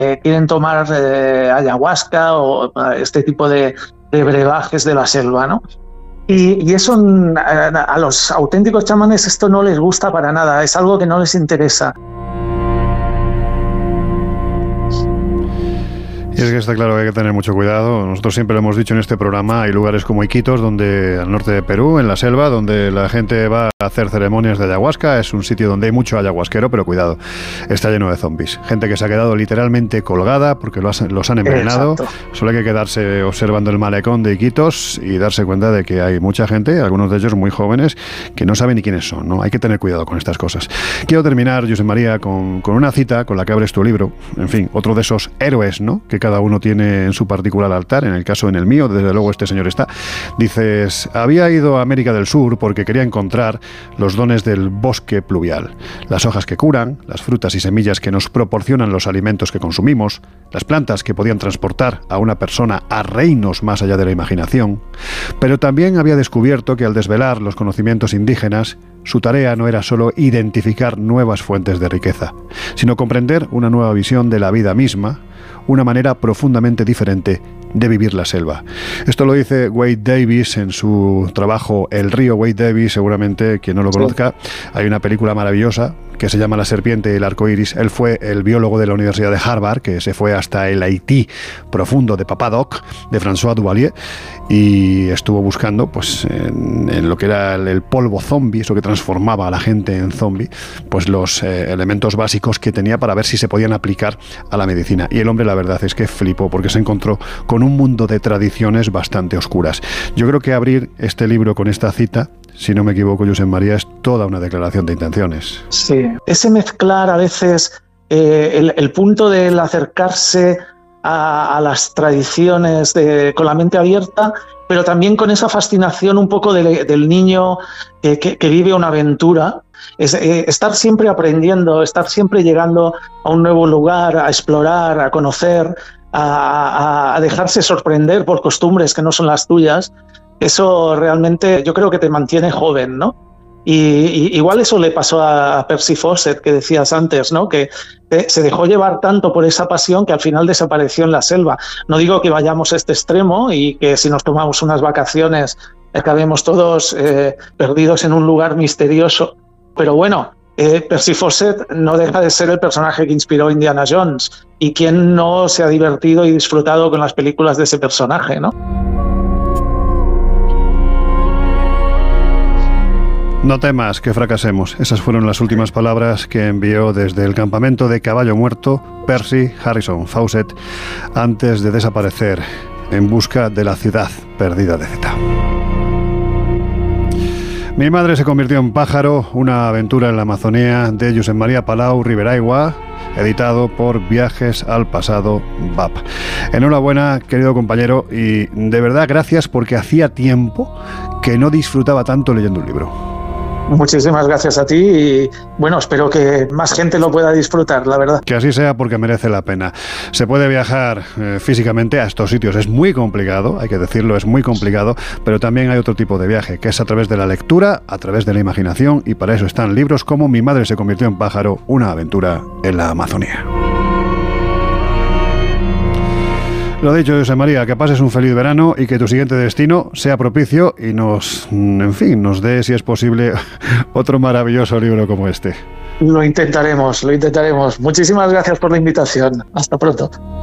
quieren tomar ayahuasca o este tipo de brebajes de la selva, ¿no? Y eso a los auténticos chamanes esto no les gusta para nada, es algo que no les interesa. Y es que está claro que hay que tener mucho cuidado. Nosotros siempre lo hemos dicho en este programa, hay lugares como Iquitos, donde al norte de Perú, en la selva, donde la gente va a hacer ceremonias de ayahuasca. Es un sitio donde hay mucho ayahuasquero, pero cuidado, está lleno de zombies. Gente que se ha quedado literalmente colgada porque los han envenenado. Exacto. Solo hay que quedarse observando el malecón de Iquitos y darse cuenta de que hay mucha gente, algunos de ellos muy jóvenes, que no saben ni quiénes son, ¿no? Hay que tener cuidado con estas cosas. Quiero terminar, Josep María, con una cita con la que abres tu libro. En fin, otro de esos héroes, ¿no?, que cada uno tiene en su particular altar. En el mío, desde luego este señor está. Dices: había ido a América del Sur porque quería encontrar los dones del bosque pluvial, las hojas que curan, las frutas y semillas que nos proporcionan los alimentos que consumimos, las plantas que podían transportar a una persona a reinos más allá de la imaginación. Pero también había descubierto que al desvelar los conocimientos indígenas, su tarea no era solo identificar nuevas fuentes de riqueza, sino comprender una nueva visión de la vida misma, una manera profundamente diferente de vivir la selva. Esto lo dice Wade Davis en su trabajo El río Wade Davis. Seguramente quien no lo conozca, hay una película maravillosa que se llama La serpiente y el arco iris. Él fue el biólogo de la Universidad de Harvard, que se fue hasta el Haití profundo de Papadoc, de François Duvalier, y estuvo buscando pues en lo que era el polvo zombie, eso que transformaba a la gente en zombie, pues los elementos básicos que tenía para ver si se podían aplicar a la medicina. Y el hombre, la verdad es que flipó, porque se encontró con un mundo de tradiciones bastante oscuras. Yo creo que abrir este libro con esta cita, si no me equivoco, Josep María, es toda una declaración de intenciones. Sí, ese mezclar a veces el punto del acercarse a las tradiciones con la mente abierta, pero también con esa fascinación un poco del niño que vive una aventura. Estar siempre aprendiendo, estar siempre llegando a un nuevo lugar, a explorar, a conocer, a dejarse sorprender por costumbres que no son las tuyas. Eso realmente yo creo que te mantiene joven, ¿no? Y igual eso le pasó a Percy Fawcett, que decías antes, ¿no? Que se dejó llevar tanto por esa pasión que al final desapareció en la selva. No digo que vayamos a este extremo y que si nos tomamos unas vacaciones acabemos todos perdidos en un lugar misterioso, pero bueno, Percy Fawcett no deja de ser el personaje que inspiró a Indiana Jones, y quién no se ha divertido y disfrutado con las películas de ese personaje, ¿no? No temas que fracasemos. Esas fueron las últimas palabras que envió desde el campamento de Caballo Muerto Percy Harrison Fawcett antes de desaparecer en busca de la ciudad perdida de Zeta. Mi madre se convirtió en pájaro, una aventura en la Amazonía, de Josep María Palau Riberaigua, editado por Viajes al Pasado BAP. Enhorabuena, querido compañero, y de verdad gracias, porque hacía tiempo que no disfrutaba tanto leyendo un libro. Muchísimas gracias a ti y bueno, espero que más gente lo pueda disfrutar, la verdad. Que así sea, porque merece la pena. Se puede viajar físicamente a estos sitios, es muy complicado, hay que decirlo, es muy complicado, pero también hay otro tipo de viaje, que es a través de la lectura, a través de la imaginación, y para eso están libros como Mi madre se convirtió en pájaro, una aventura en la Amazonía. Lo dicho, Josep María, que pases un feliz verano y que tu siguiente destino sea propicio y nos dé, si es posible, otro maravilloso libro como este. Lo intentaremos. Muchísimas gracias por la invitación. Hasta pronto.